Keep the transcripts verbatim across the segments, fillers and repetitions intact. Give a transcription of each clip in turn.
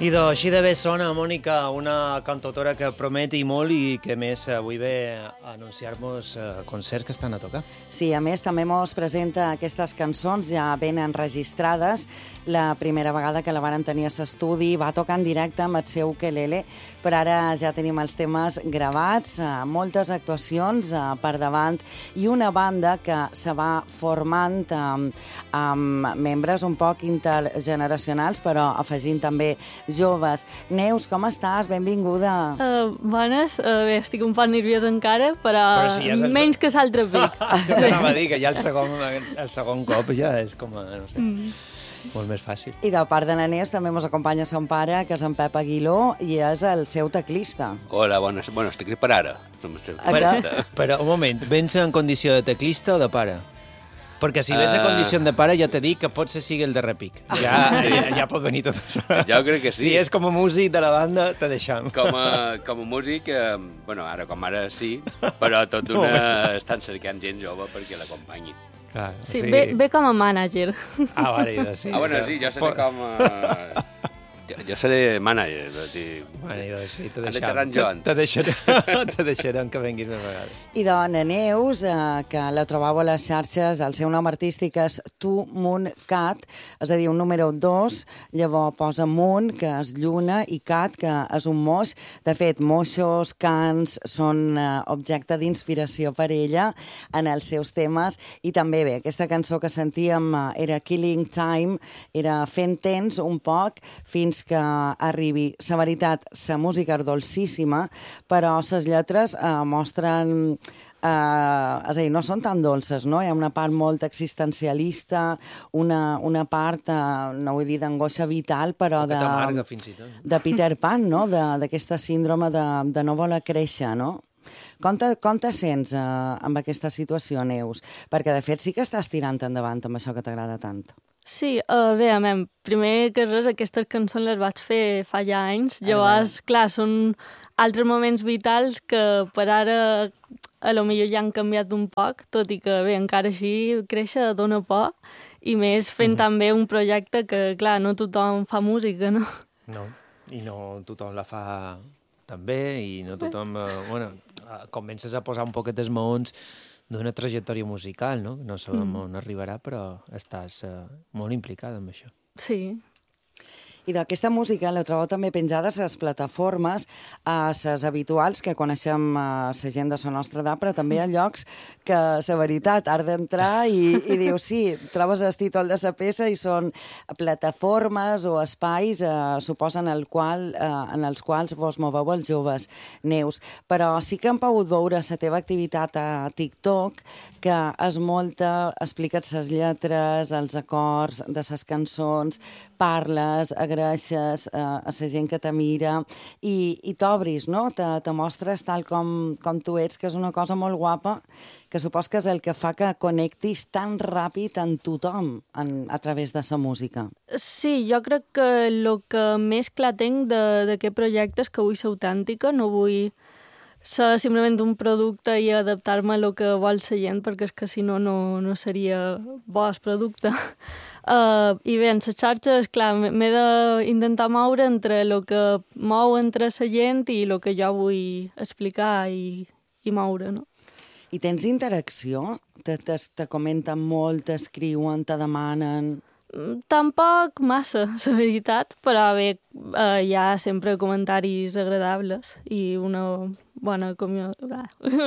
I doncs així de bé sona, Mònica, una cantautora que promet i molt i que més avui ve a anunciar-nos concerts que estan a tocar. Sí, a més també mos presenta aquestes cançons ja ben enregistrades. La primera vegada que la varen tenir a l'estudi va tocar en directe amb el seu ukelele, però ara ja tenim els temes gravats, moltes actuacions per davant i una banda que se va formant amb, amb membres un poc intergeneracionals, però afegint també joves. Neus, com estàs? Benvinguda. Uh, bones. Uh, bé, estic un poc nerviosa encara, però, però si ja el... menys que l'altre pic. Això t'anava a dir, que ja el segon, el segon cop ja és com, no sé, mm. molt més fàcil. I de part de la Neus també ens acompanya son pare, que és en Pep Aguiló, i és el seu teclista. Hola, bones. Bueno, estic per ara. Però, però, un moment, vens en condició de teclista o de pare? Perquè si vens en condició de pare ja t'he dit que potser sigui el de repic. Ja, ja, ja pot venir tot això. Jo crec que sí. Si és com a músic de la banda, te deixam. Com a, com a músic, eh, bueno, ara com ara sí, però tot d'una estan cercant gent jove perquè l'acompanyin. Ah, sí, sí. Ve, ve com a mànager. Ah, vale, sí. Ah, bueno, sí, jo seré com a... Jo, jo seré mànager, dir... Bueno, sí, te deixaran Joan. Te deixarem, te deixarem que venguis més vegades. I dona Neus, eh, que la trobeu a les xarxes, el seu nom artístic és Tu Moon Cat, és a dir, un número dos, llavors posa Moon, que és lluna, i Cat, que és un moix. De fet, moixos, cants, són eh, objecte d'inspiració per ella en els seus temes, i també bé, aquesta cançó que sentíem eh, era Killing Time, era fent temps un poc, fins que arribi. La veritat, la música és dolcíssima, però les lletres eh, mostren... Eh, és a dir, no són tan dolces, no? Hi ha una part molt existencialista, una, una part, eh, no vull dir d'angoixa vital, però de, t'amarga, fins i tot. De Peter Pan, no? D'aquesta síndrome de, de no voler créixer, no? Com te, com te sents eh, amb aquesta situació, Neus? Perquè, de fet, sí que estàs tirant endavant amb això que t'agrada tant. Sí, uh, bé, a mi, primer que res, aquestes cançons les vaig fer fa ja anys. Llavors, clar, són altres moments vitals que per ara a lo millor ja han canviat un poc, tot i que, bé, encara així créixer dona por, i més fent mm. també un projecte que, clar, no tothom fa música, no? No, i no tothom la fa tan bé, i no tothom... Eh, bueno, comences a posar un poquet els maons d'una trajectòria musical, no? No sabem mm. on arribarà, però estàs uh, molt implicada en això. Sí. I d'aquesta música la trobeu també penjada a les plataformes, a les habituals que coneixem a la gent de la nostra edat, però també a llocs que, la veritat, has d'entrar i, i dius, sí, trobes el títol de la peça i són plataformes o espais, eh, suposen el qual, eh, en els quals vos moveu els joves, Neus. Però sí que hem pogut veure la teva activitat a TikTok, que és molta, expliques les lletres, els acords de les cançons, parles, agraeixes eh, a la gent que te mira i, i t'obris, no? Te, te mostres tal com, com tu ets, que és una cosa molt guapa, que supos que és el que fa que connectis tan ràpid amb tothom en, a través de la música. Sí, jo crec que el que més clar tinc d'aquest projecte és que vull ser autèntica, no vull ser simplement un producte i adaptar-me a el que vol la gent, perquè és que si no, no, no seria bo el producte. Uh, I bé, en les xarxes, clar, m'he d'intentar moure entre el que mou entre la gent i el que jo vull explicar i, i moure, no? I tens interacció? Te, te, te comenten molt, t'escriuen, te demanen... Tampoc massa, la veritat, però bé, eh, hi ha sempre comentaris agradables i una bona comunitat,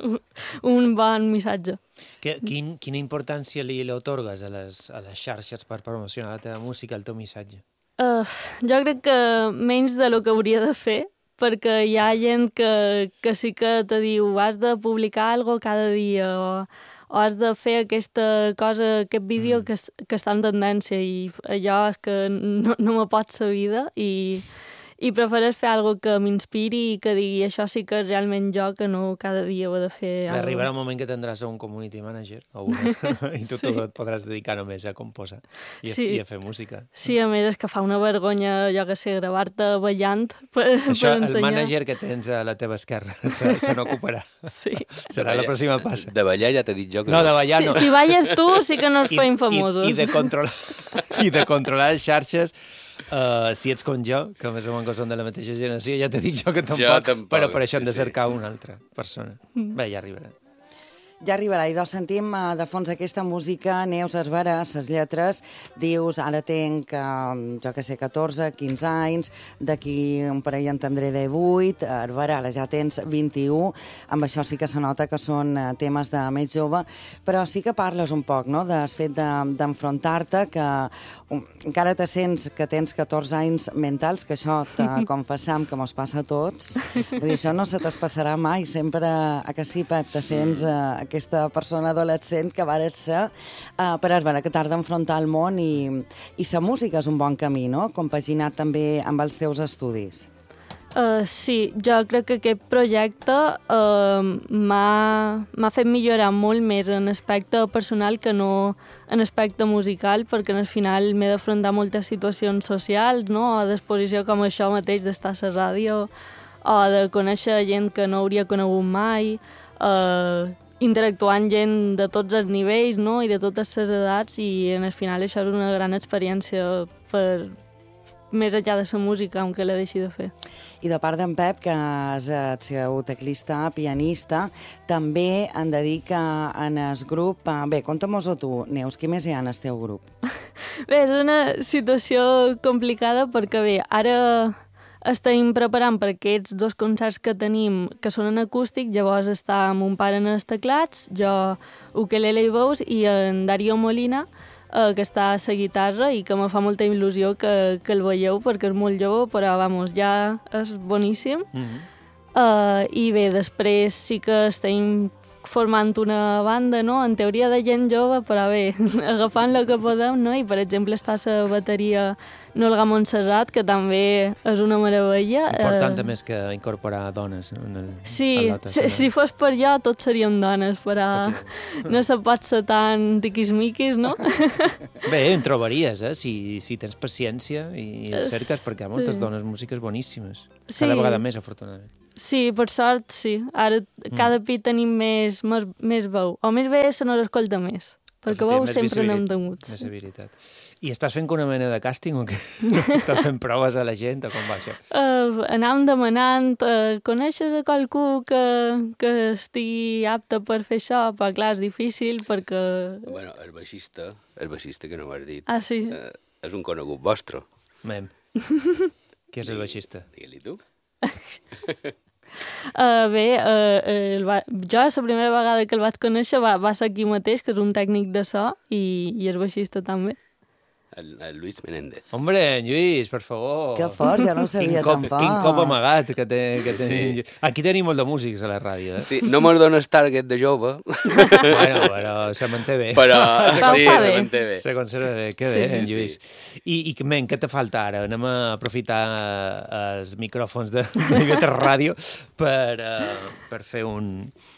un bon missatge. Que, quin, quina importància li atorgues a les, a les xarxes per promocionar la teva música, el teu missatge? Uh, jo crec que menys de lo que hauria de fer, perquè hi ha gent que, que sí que te diu has de publicar alguna cosa cada dia o... o has de fer aquesta cosa, aquest vídeo mm. que, que està en tendència i allò és que no, no me pot la vida i, i prefereix fer alguna que m'inspiri i que digui això sí que és realment jo, que no cada dia ho he de fer. Arribarà un moment que tindràs un community manager o una, i tu sí. et podràs dedicar només a composar i a, sí. i a fer música. Sí, a més és que fa una vergonya, jo que sé, gravar-te ballant per, això, per ensenyar. El manager que tens a la teva esquerra se, se n'ocuparà. Sí. Serà la pròxima passa. De ballar ja t'he dit jo que no. No, de ballar no. Si, si balles tu sí que no ens feim famosos. I, i, de controlar, I de controlar les xarxes Uh, si ets com jo, que més o menys som de la mateixa generació, ja t'he dit jo que tampoc, Jo tampoc, però per això sí, hem de sí. cercar una altra persona. Bé, ja arribarà. Ja arribarà, i doncs sentim uh, de fons aquesta música, Neus Herrera, ses lletres, dius, ara tenc, uh, jo que sé, catorze, quinze anys, d'aquí un parell en tindré divuit, Herrera, ara ja tens vint-i-u, amb això sí que se nota que són uh, temes de més jove, però sí que parles un poc, no?, del fet d'enfrontar-te, de, que um, encara te sents que tens catorze anys mentals, que això te confessam que mos passa a tots, vull dir, això no se t'espassarà mai, sempre, a que sí, Pep, te sents uh, aquesta persona adolescent que vares ser, uh, per Herrera, que t'has d'enfrontar al món i, i la música és un bon camí, no?, compaginat també amb els teus estudis. Uh, sí, jo crec que aquest projecte uh, m'ha fet millorar molt més en aspecte personal que no en aspecte musical, perquè al final m'he d'afrontar moltes situacions socials, no?, o d'exposició com això mateix d'estar a la ràdio, o de conèixer gent que no hauria conegut mai, uh, interactuant gent de tots els nivells, no?, i de totes les edats, i al final això és una gran experiència per més enllà de la música, aunque la deixi de fer. I de part d'en Pep, que és el seu teclista, pianista, també en dedica en el grup... Bé, conta-mos-ho tu, Neus, qui més hi ha en el teu grup? Bé, és una situació complicada perquè, bé, ara estem preparant per aquests dos concerts que tenim, que són en acústic, llavors està mon pare en els teclats, jo ukelele i veus, i en Dario Molina, eh, que està a la guitarra i que me fa molta il·lusió que, que el veieu perquè és molt jove, però, vamos, ja és boníssim. Mm-hmm. Uh, I bé, després sí que estem formant una banda, no?, en teoria de gent jove, però bé, agafant el que podem, no?, i per exemple està la bateria Nolga Montserrat, que també és una meravella. Important uh, també és que incorporar dones en el, sí, en l'altre si, si fos per jo tots seríem dones, però no se pot ser tan tiquismiquis, no? Bé, en trobaries, eh, si, si tens paciència i el cerques, perquè hi ha moltes sí. dones músiques boníssimes. Cada sí. vegada més, afortunadament. Sí, per sort, sí. Ara cada pit tenim més, més, més veu. O més bé se nos escolta més, perquè veu sempre n'hem tingut. Més habilitat. I estàs fent una mena de càsting o què? Estàs fent proves a la gent o com va això? Uh, anàvem demanant, uh, coneixes a qualcú que, que estigui apte per fer això? Però clar, és difícil perquè... Bueno, el baixista, el baixista que no m'has dit, ah, sí? uh, és un conegut vostre. Mem. Qui és el baixista? Digue-li tu. Uh, bé, uh, el va... jo la primera vegada que el vaig conèixer va, va ser aquí mateix, que és un tècnic de so, i, i el baixista també. El, el Luis Menéndez. Hombre, Lluís, per favor. Que fort, ja no ho sabia cop, tampoc. Quin cop amagat que, té, que tenim. Sí. Aquí tenim molt de músics a la ràdio, eh? Sí, no me'l dones target de jove. Bueno, però se manté bé. Però Se sí, fa se bé. manté bé. Se conserva bé, que Sí, bé, sí, en Lluís. sí. I, i men, què te falta ara? Anem a aprofitar eh, els micròfons de, de I V tres Ràdio per, uh, per fer un,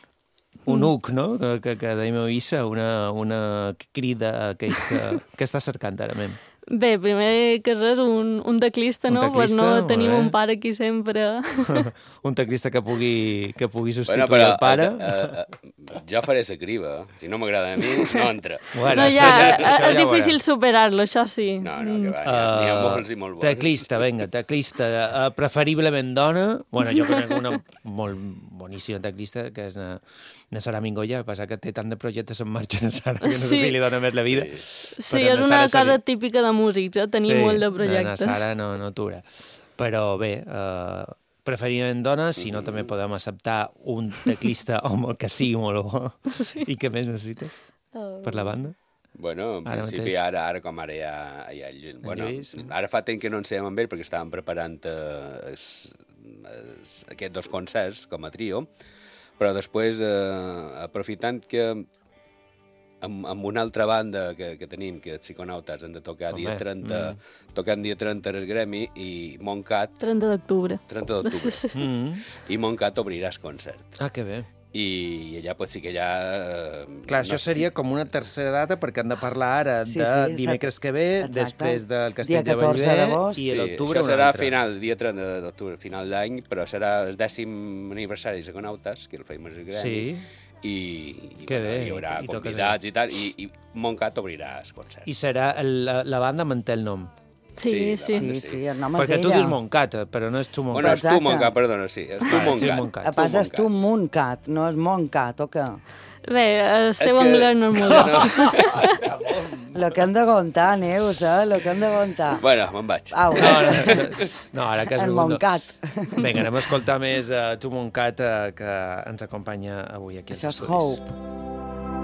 un U C, no? Que, que, que dèiem a Issa, una, una crida a aquells que, que està cercant ara, men. Bé, primer que res, un, un teclista, Un no? teclista, Pues no molt tenim bé. un pare aquí sempre. Un teclista que pugui, que pugui substituir Bueno, però, el pare. Uh, uh, jo faré la criba. Si no m'agrada a mi, no entra. Bueno, no, això ja, ja- és això ja ho difícil veurem. superar-lo, això sí. No, no, que va, n'hi ha, n'hi ha molts i molt bons. Teclista, vinga, teclista. Uh, preferiblement dona. Bueno, jo conec una molt boníssima teclista, que és na, na Sara Mingoya. Passa que té tant de projectes en marxa na Sara, que no sé Sí. si li dona més la vida. Sí. Sí, Però és na una Sara cosa seria- típica de músics, eh? Tenim molt de projectes. Sí, na Sara no, no atura. Però bé, uh, preferiblement dones, si no també podem acceptar un teclista home que sigui molt bo. Sí. I què més necessites per la banda? Bueno, en Ara principi, mateix. ara, ara com ara ja... ja bueno, Lluís, no? ara fa temps que no ens sabem amb ell perquè estàvem preparant eh, es, es, aquests dos concerts com a trio, però després, eh, aprofitant que amb, amb una altra banda que, que tenim, que els psiconautes, han de tocar Home, dia trenta, mm. tocant dia trenta el Gremi, i Montcat, trenta d'octubre. trenta d'octubre, Mm. i Montcat obrirà el concert. Ah, que bé. I allà pot ser que ja... Eh, Clar, no això seria com una tercera data perquè han de parlar ara Sí, de sí, dimecres que ve, exacte. després del Dia Castell de catorze Bellver d'agost. i a l'octubre això una serà altra. final, dia trenta d'octubre, final d'any, però serà el dècim aniversari de Psiconautes, que el feim més gran. Sí, I, i Que bueno, bé, hi haurà i- i toques convidats i tal, i, i Montcat obrirà el concert. i serà, la, la banda manté el nom. Sí, sí. Sí, sí, el nom és Perquè ella. tu dius Montcat, però no és tu Bueno, Montcat. és tu Exacte. Montcat, perdona, sí. És tu Ah, tu Montcat. Montcat. A pas, és tu Montcat, no és Montcat, o què? Bé, el seu que- anglès no és molt bo. Lo que hem de contar, Neus, eh? Lo que hem de contar. Bueno, me'n vaig. Au, No, no, no, ara que has el vingut, no. Montcat. Vinga, anem a escoltar més uh, tu Montcat, uh, que ens acompanya avui aquí. als Això és estudis. Hope.